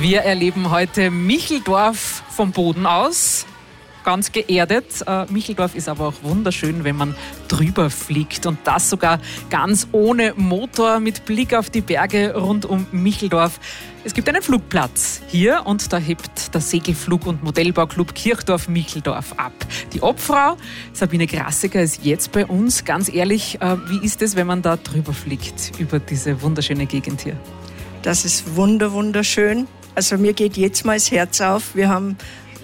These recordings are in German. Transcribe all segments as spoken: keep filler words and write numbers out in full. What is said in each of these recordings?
Wir erleben heute Micheldorf vom Boden aus. Ganz geerdet. Äh, Micheldorf ist aber auch wunderschön, wenn man drüber fliegt. Und das sogar ganz ohne Motor, mit Blick auf die Berge rund um Micheldorf. Es gibt einen Flugplatz hier und da hebt der Segelflug- und Modellbauclub Kirchdorf-Micheldorf ab. Die Obfrau Sabine Grassiger ist jetzt bei uns. Ganz ehrlich, äh, wie ist es, wenn man da drüber fliegt, über diese wunderschöne Gegend hier? Das ist wunder, wunderschön. Also mir geht jetzt mal das Herz auf. Wir haben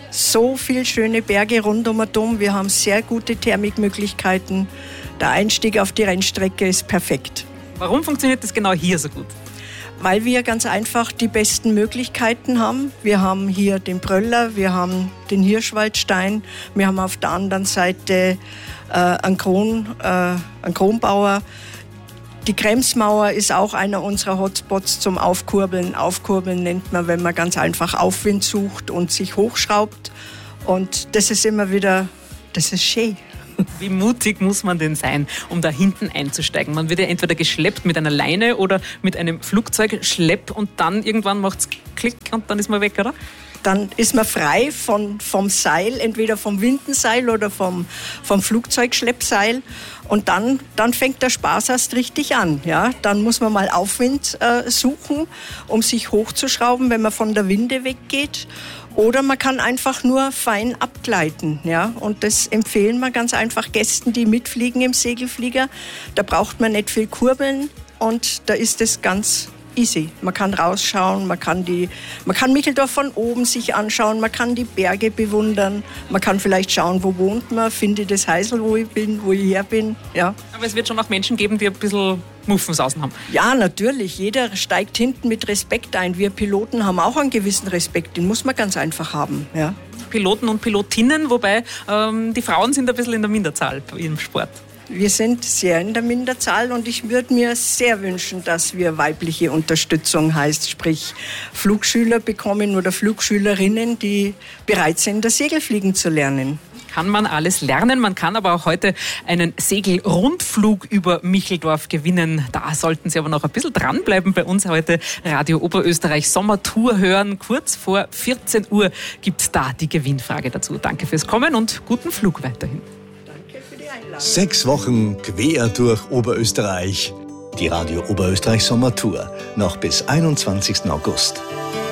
so viele schöne Berge rund um den Dom. Wir haben sehr gute Thermikmöglichkeiten. Der Einstieg auf die Rennstrecke ist perfekt. Warum funktioniert das genau hier so gut? Weil wir ganz einfach die besten Möglichkeiten haben. Wir haben hier den Bröller, wir haben den Hirschwaldstein, wir haben auf der anderen Seite äh, einen, Kron, äh, einen Kronbauer. Die Kremsmauer ist auch einer unserer Hotspots zum Aufkurbeln. Aufkurbeln nennt man, wenn man ganz einfach Aufwind sucht und sich hochschraubt. Und das ist immer wieder, das ist schön. Wie mutig muss man denn sein, um da hinten einzusteigen? Man wird ja entweder geschleppt mit einer Leine oder mit einem Flugzeug, schlepp und dann irgendwann macht's Klick und dann ist man weg, oder? Dann ist man frei von, vom Seil, entweder vom Windenseil oder vom, vom Flugzeugschleppseil. Und dann, dann fängt der Spaß erst richtig an. Ja? Dann muss man mal Aufwind äh, suchen, um sich hochzuschrauben, wenn man von der Winde weggeht. Oder man kann einfach nur fein abgleiten. Ja? Und das empfehlen wir ganz einfach Gästen, die mitfliegen im Segelflieger. Da braucht man nicht viel kurbeln und da ist es ganz easy. Man kann rausschauen, man kann, die, man kann Micheldorf von oben sich anschauen, man kann die Berge bewundern, man kann vielleicht schauen, wo wohnt man, finde ich das Heisel, wo ich bin, wo ich her bin. Ja. Aber es wird schon auch Menschen geben, die ein bisschen Muffensausen haben. Ja, natürlich. Jeder steigt hinten mit Respekt ein. Wir Piloten haben auch einen gewissen Respekt, den muss man ganz einfach haben. Ja. Piloten und Pilotinnen, wobei ähm, die Frauen sind ein bisschen in der Minderzahl im Sport. Wir sind sehr in der Minderzahl und ich würde mir sehr wünschen, dass wir weibliche Unterstützung, heißt sprich Flugschüler bekommen oder Flugschülerinnen, die bereit sind, das Segelfliegen zu lernen. Kann man alles lernen. Man kann aber auch heute einen Segelrundflug über Micheldorf gewinnen. Da sollten Sie aber noch ein bisschen dranbleiben. Bei uns heute Radio Oberösterreich Sommertour hören. Kurz vor vierzehn Uhr gibt es da die Gewinnfrage dazu. Danke fürs Kommen und guten Flug weiterhin. Sechs Wochen quer durch Oberösterreich. Die Radio Oberösterreich Sommertour noch bis einundzwanzigsten August.